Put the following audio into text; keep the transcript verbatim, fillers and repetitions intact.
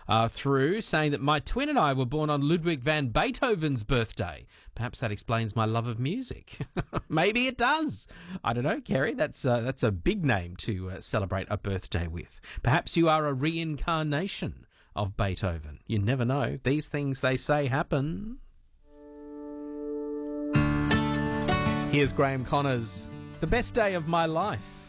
uh, through saying that my twin and I were born on Ludwig van Beethoven's birthday. Perhaps that explains my love of music. Maybe it does. I don't know, Kerry. That's uh, that's a big name to uh, celebrate a birthday with. Perhaps you are a reincarnation of Beethoven. You never know. These things, they say, happen. Here's Graham Connors, The Best Day of My Life.